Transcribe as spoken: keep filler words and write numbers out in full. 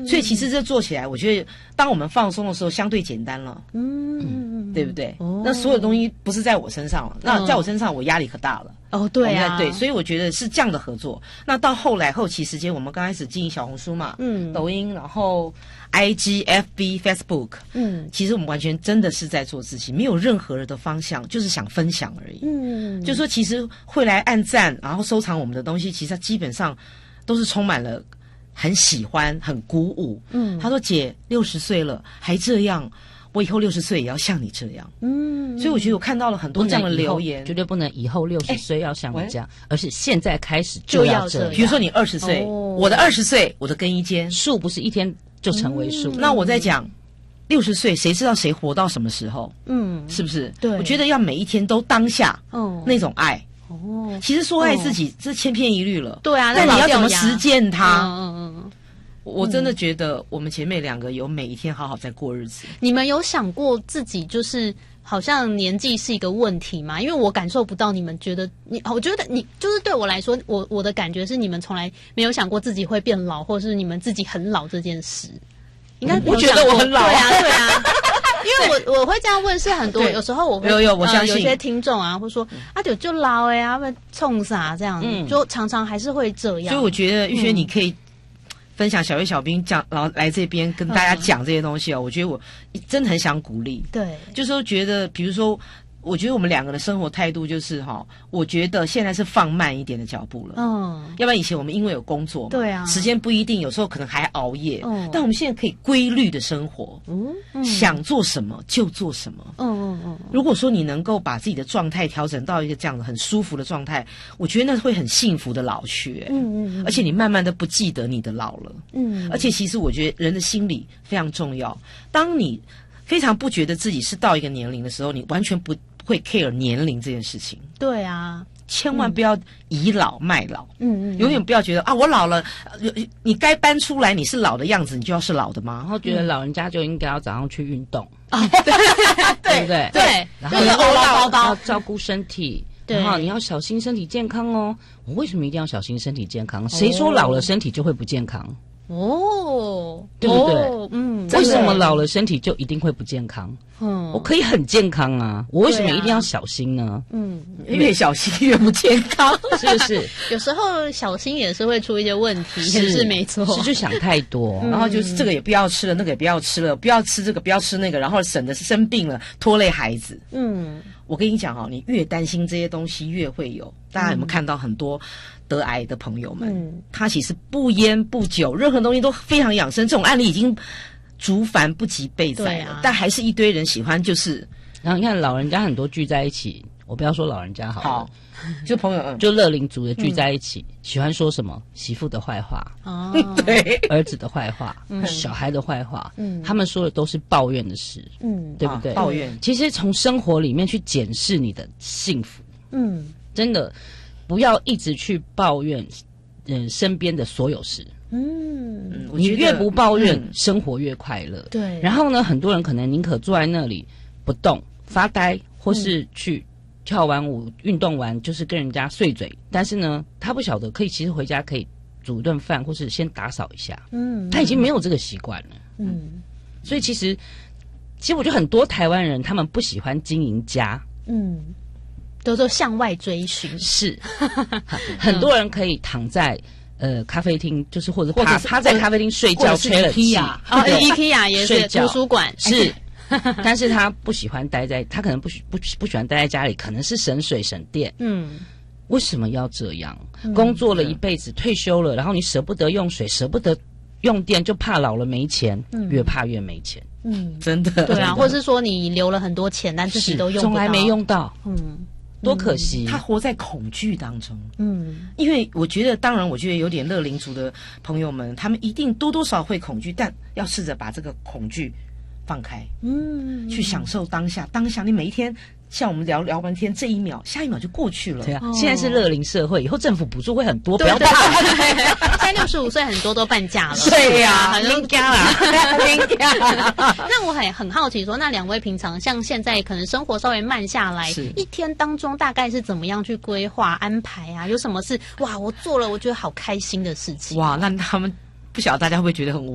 所以其实这做起来，我觉得当我们放松的时候，相对简单了，嗯，对不对？哦、那所有东西不是在我身上了，那在我身上我压力可大了。 哦，对啊， 对，所以我觉得是这样的合作。那到后来后期时间，我们刚开始经营小红书嘛，嗯，抖音，然后 I G、F B、Facebook， 嗯，其实我们完全真的是在做自己，没有任何的方向，就是想分享而已。嗯，就说其实会来按赞，然后收藏我们的东西，其实它基本上都是充满了很喜欢、很鼓舞。嗯，他说：“姐六十岁了还这样。”我以后六十岁也要像你这样，嗯，所以我觉得我看到了很多这样的留言， 绝对不能以后六十岁要像你这样，而是现在开始就要这样。 比如说你二十岁，我的二十岁，我的更衣间树不是一天就成为树。 那我在讲六十岁，谁知道谁活到什么时候？嗯，是不是？对，我觉得要每一天都当下，哦，那种爱。哦，其实说爱自己这千篇一律了， 对啊， 但你要怎么实践它？嗯嗯嗯。我真的觉得我们姐妹两个有每一天好好在过日子。 你们有想过自己就是好像年纪是一个问题吗？因为我感受不到你们觉得你，我觉得你就是对我来说，我我的感觉是你们从来没有想过自己会变老，或是你们自己很老这件事。应该我觉得我很老， 对啊，对啊。因为我我会这样问，是很多有时候我会有有我相信、 呃、有些听众啊，会说啊就就老哎呀，会冲啥这样，嗯，就常常还是会这样。 所以我觉得玉轩你可以。分享小月小兵讲，然后来这边跟大家讲这些东西哦，嗯、我觉得我真的很想鼓励。 对， 就是说觉得，比如说，我觉得我们两个的生活态度就是哈，我觉得现在是放慢一点的脚步了。嗯，要不然以前我们因为有工作嘛， 对啊， 时间不一定，有时候可能还熬夜。嗯，但我们现在可以规律的生活，嗯，嗯想做什么就做什么。嗯嗯嗯。如果说你能够把自己的状态调整到一个这样的很舒服的状态，我觉得那会很幸福的老去。欸、嗯, 嗯嗯。而且你慢慢的不记得你的老了。嗯。而且其实我觉得人的心理非常重要。当你非常不觉得自己是到一个年龄的时候，你完全不会 care 年龄这件事情。 对啊， 千万不要倚老卖老。嗯嗯，永远不要觉得啊，我老了，你该搬出来，你是老的样子，你就要是老的吗？ 然后觉得老人家就应该要早上去运动， 啊，对对不对？ 对， 然后要包包， 要照顾身体。然后你要小心身体健康哦。我为什么一定要小心身体健康？谁说老了身体就会不健康？ 哦， 对不对？ 哦、嗯， 为什么老了身体就一定会不健康？嗯，我可以很健康啊，我为什么一定要小心呢？ 嗯，越小心越不健康， 是不是？ 有时候小心也是会出一些问题，是是没错， 是就想太多， 然后就是这个也不要吃了，那个也不要吃了，不要吃这个，不要吃那个，然后省得是生病了，拖累孩子。嗯，我跟你讲哦，你越担心这些东西，越会有。大家有没有看到很多得癌的朋友们？嗯，他其实不烟不酒，任何东西都非常养生。这种案例已经竹繁不及备载了，啊、但还是一堆人喜欢，就是。 然后你看老人家很多聚在一起，我不要说老人家好了， 好，就朋友，嗯、 就乐龄族的聚在一起，嗯、喜欢说什么媳妇的坏话， 哦， 对， 儿子的坏话，嗯、小孩的坏话，嗯，他们说的都是抱怨的事，嗯，对不对？ 啊、抱怨。 其实从生活里面去检视你的幸福，嗯，真的不要一直去抱怨，嗯、呃，身边的所有事。嗯，你越不抱怨，嗯、生活越快乐。 对。 然后呢，很多人可能宁可坐在那里不动发呆，或是去跳完舞、运动完，就是跟人家碎嘴。但是呢，他不晓得可以，其实回家可以煮一顿饭，或是先打扫一下。嗯。他已经没有这个习惯了。嗯。所以其实，其实我觉得很多台湾人他们不喜欢经营家。嗯。 都说向外追寻。 是。很多人可以躺在。呃，咖啡厅就是或者趴趴在咖啡厅睡觉，吹了气啊，IKEA 也是图书馆是，但是他不喜欢待在，他可能不喜不不喜欢待在家里，可能是省水省电。嗯，为什么要这样？嗯、工作了一辈子，退休了，然后你舍不得用水，舍不得用电，就怕老了没钱，嗯、越怕越没钱。 嗯，真的对啊，或是说你留了很多钱，但自己都用不到， 从来没用到。 嗯。 多可惜， 他活在恐惧当中。嗯，因为我觉得，当然，我觉得有点乐龄族的朋友们，他们一定多多少少会恐惧，但要试着把这个恐惧放开，嗯，去享受当下。当下，你每一天像我们聊聊完天，这一秒，下一秒就过去了。 对啊，哦、现在是乐龄社会，以后政府补助会很多， 对不要怕。 现在六十五岁很多都半价了。 对呀、啊， 应该啦，应该。那我很很好奇说，那两位平常像现在可能生活稍微慢下来，一天当中大概是怎么样去规划安排啊？有什么是哇，我做了我觉得好开心的事情？ 哇，那他们不晓得大家会不会觉得很无